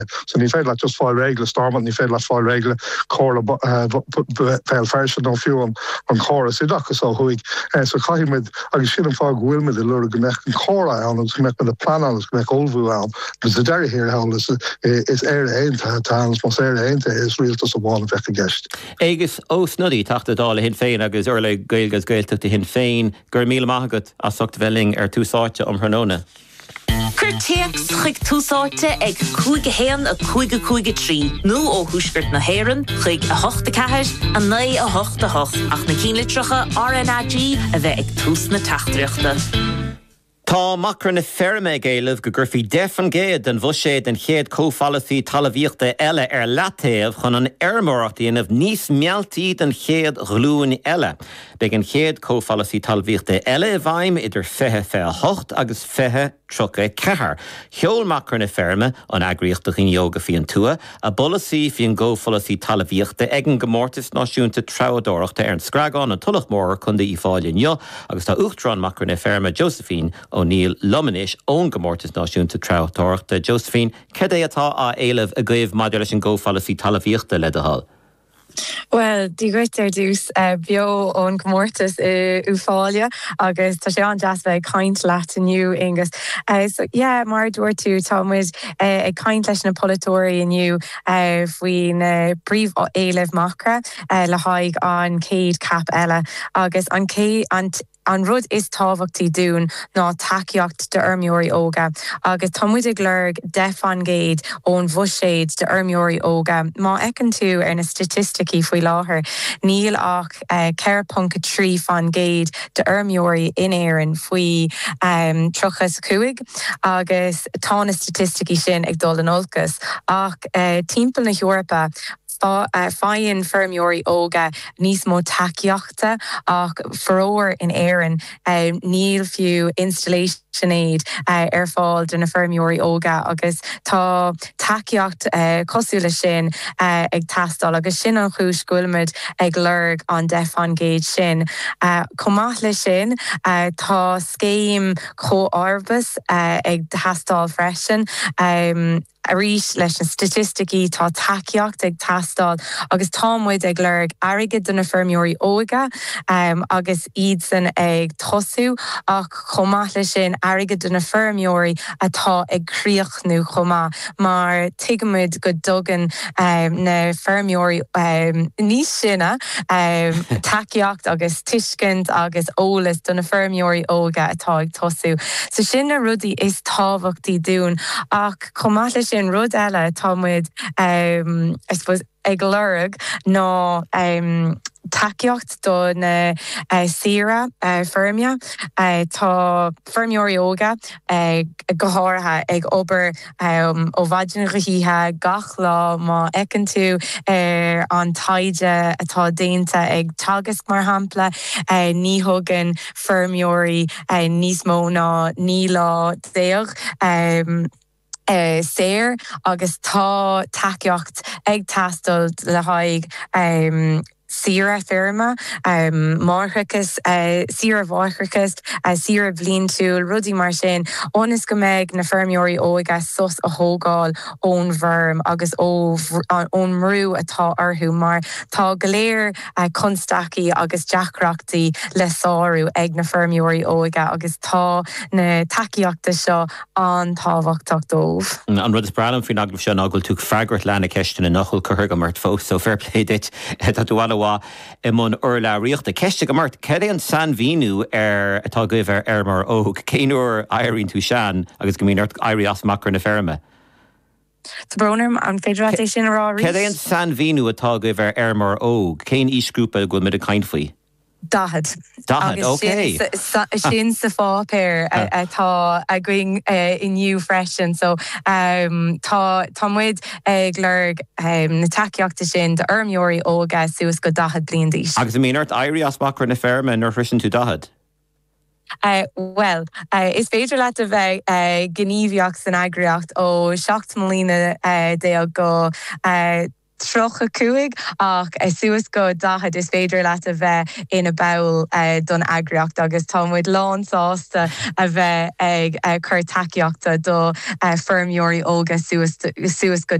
So ní féad le just fáil régle stormant ní féad le fáil régle chola fel fersin ó fiú an choras I dachas ó chuig. So chaimid agus sin an fá gwilmid I lura go mech an chora an agus go mech the plan an agus go mech olbú an. Gus the derry here hell is einte tans mas einte is realtas a bháin fech a gist. Agus ó snudí tachta dála hin féin agus urla gailgas gailteachta hin féin gur míle maithagad a socht bhelling túsáte Hranóna. Curteax chuig túsáte ag cúige héan a cúige trí. Nó ó húsgurt na héran chuig a hochta cahir a naí a hochta hoch ach na cínlitrocha RNAG a bheith ag tús na tachtreachta. Tá macra na ferme géileh go gurfií defan géad an bhuiséad an chéad cófalaí talvíochta eile latéamh chun an airmóachtaíanamh níos mealtíd an chéad glúin eile. Beag an chéad cófalaí talvíochta eile bhaim idir fethe hocht agus fethe trocha cehar. Cheol macra na ferme an agriíochtach in yoga fi an tua, a bolasí fi an cófalaí talvíochta ag an gomórtas náisiúnta trádóireachta ar an scragán an tulach mór chun de Ifáilín jo, agus tá uachtrán macra na ferme Josephine O'Neill Lumanis ón gomórtas náisiúnta trádóireachta. Josephine, cad é atá a éileh a gcuibh maidir leis an cófalaí talvíochta le a hall? Well, die great dús bio on gomórtas Uafáile agus tá sé an deas bheith caint leat aniu agus. So yeah, mar dúir tú támuid ag caint leis na polatóirí aniu faoin na bríomh éileh macra le haig an céad cap eile agus an rud is tábhachtaí dún ná takeíocht de irmiúirí óga agus támuid ag lurg defan géad ón bhuiséad de irmiúirí óga má ecan tú ar na statisticí faoi láthair níl ach 0.3 fan géad de irmiúirí in éireann faoi trochas cuaig agus tá na statisticí sin ag dul an olcas ach timpeall na Eorpa fáin fermiúirí óga níos mó takeíochta ach feróir in éireann níl fiú installation aid ar fáil de na fermiúirí óga agus tá takeíocht cosúla sin ag tastal agus sin an chúis gúilmid ag lurg an defan géad sin. Comach le sin tá scéim chomharbas ag tastal freisin a rís leis an statisticí tá takeíocht ag tastal agus támuid ag lurg airgid den na fermiúirí óga agus iad san ag tosú ach chomach le sin airgid den na fermiúirí atá ag críochnú chomá mar tuigemuid go dogan na fermiúirí níos sinna takeíocht agus tuiscint agus ólas den na fermiúirí óga atá ag tosú. So sin na rudí is tábhachtaí dún ach chomach le sin rud eile támuid I suppose ag lurg ná takeíocht do na sira fermia tá fermiúirí óga go háirithe ag obair ó bhaidin ruthíthe gach lá má ecan tú an taide atá déanta ag tagas mar hampla ní thugan fermiúirí níos mó ná ní lá déag séir agus tá takeíocht ag tastal le haig sira firma, marchachas, sira bháchachas, sira blin túl, rudí mar sin, onas go meg na fermiúirí óga sus a hógáil ón bhirm agus ón mrú atá orthú mar tá goléir constací agus deachrachtaí le sáú ag na fermiúirí óga agus tá na takeíochta seo an tábhachtach dómh. An rud is bralam fao naglah seo nágil tú freagart lena ceiste na nachil chuthir go mart fós, so fair play dit tá tú I mun urla riochta ceiste go mart cé an san víú atá goibh ar mar óg céanúir airíonn tú sean agus go míart airí as macra na ferme. Tá brónarm an féidir sin ará rís. Cé an san víú atá goibh ar mar óg cén ísgrúpa go mid a caint faoi. Dahad, okay. Sin sa fápéir atá a going inniu freisin, so tá muid ag lurg na takeíochta sin de irmiúirí óga suas go dahad bliain díos. Agus míart airí as macra na ferme nar frisin tú dahad? Well, is féidir leat a bheith gníomhíocht san agriocht ó 7 mlína dé go trocha cuaig ach suas go dahad is féidir leat a bheith ina bail don agriocht agus támuid lánsásta a bheith ag chur takeíochta do firmjóí óga suas go